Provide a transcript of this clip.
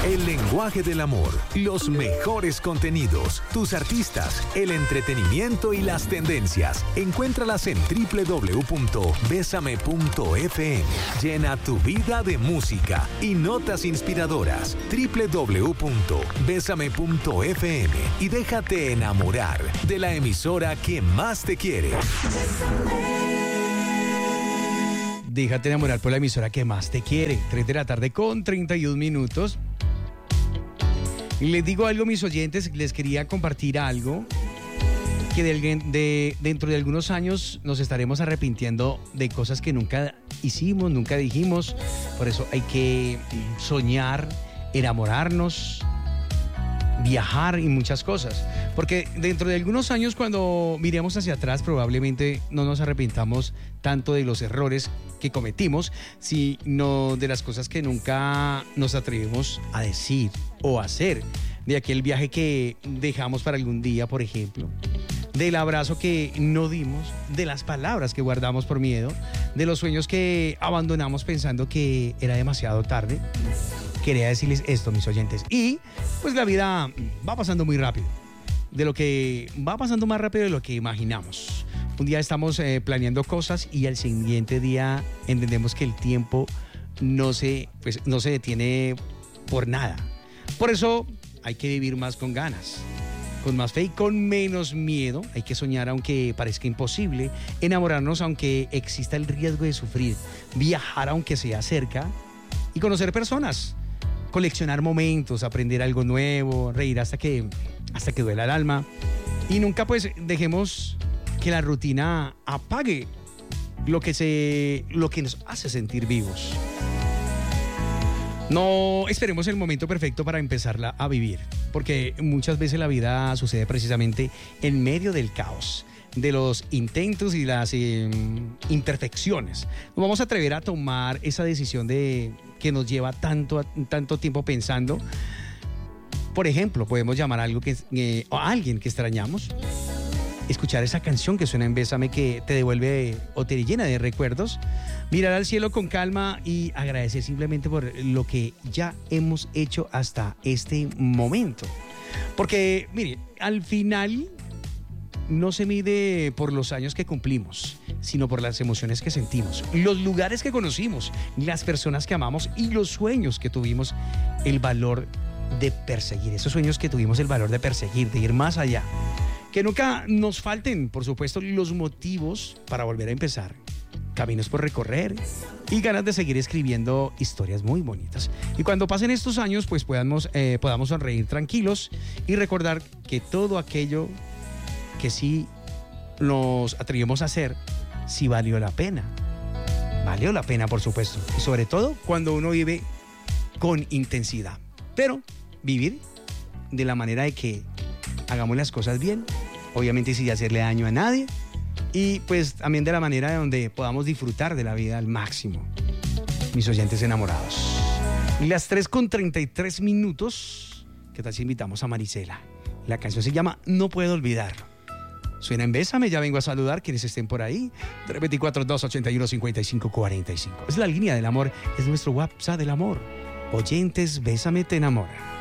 El lenguaje del amor, los mejores contenidos, tus artistas, el entretenimiento y las tendencias. Encuéntralas en www.besame.fm. Llena tu vida de música y notas inspiradoras. www.besame.fm y déjate enamorar de la emisora que más te quiere. Déjate enamorar por la emisora que más te quiere. 3 de la tarde con 31 minutos. Y les digo algo, mis oyentes, les quería compartir algo que dentro de algunos años nos estaremos arrepintiendo de cosas que nunca hicimos, nunca dijimos. Por eso hay que soñar, enamorarnos, viajar y muchas cosas. Porque dentro de algunos años, cuando miremos hacia atrás, probablemente no nos arrepintamos tanto de los errores que cometimos, sino de las cosas que nunca nos atrevimos a decir o hacer, de aquel viaje que dejamos para algún día, por ejemplo, del abrazo que no dimos, de las palabras que guardamos por miedo, de los sueños que abandonamos pensando que era demasiado tarde. Quería decirles esto, mis oyentes. Y pues la vida va pasando muy rápido, va pasando más rápido de lo que imaginamos. Un día estamos planeando cosas y al siguiente día entendemos que el tiempo no se detiene por nada. Por eso hay que vivir más con ganas, con más fe y con menos miedo. Hay que soñar aunque parezca imposible, enamorarnos aunque exista el riesgo de sufrir, viajar aunque sea cerca y conocer personas, coleccionar momentos, aprender algo nuevo, reír hasta que duela el alma. Y nunca pues dejemos que la rutina apague lo que nos hace sentir vivos. No esperemos el momento perfecto para empezarla a vivir, porque muchas veces la vida sucede precisamente en medio del caos, de los intentos y las imperfecciones. Nos vamos a atrever a tomar esa decisión que nos lleva tanto tiempo pensando. Por ejemplo, podemos llamar a alguien que extrañamos, escuchar esa canción que suena en Bésame, que te devuelve o te llena de recuerdos, mirar al cielo con calma y agradecer simplemente por lo que ya hemos hecho hasta este momento. Porque, mire, al final no se mide por los años que cumplimos, sino por las emociones que sentimos, los lugares que conocimos, las personas que amamos y los sueños que tuvimos el valor de perseguir. Esos sueños que tuvimos el valor de perseguir, de ir más allá. Que nunca nos falten, por supuesto, los motivos para volver a empezar, caminos por recorrer y ganas de seguir escribiendo historias muy bonitas. Y cuando pasen estos años, pues podamos sonreír tranquilos y recordar que todo aquello que sí nos atrevimos a hacer, sí valió la pena. Valió la pena, por supuesto. Y sobre todo cuando uno vive con intensidad. Pero vivir de la manera de que hagamos las cosas bien, obviamente sin hacerle daño a nadie, y pues también de la manera de donde podamos disfrutar de la vida al máximo, mis oyentes enamorados. Las 3:33 minutos, ¿qué tal si invitamos a Marisela? La canción se llama No Puedo Olvidarlo. Suena en Bésame, ya vengo a saludar quienes estén por ahí. 324-281-5545. Es la línea del amor, es nuestro WhatsApp del amor. Oyentes, Bésame te enamora.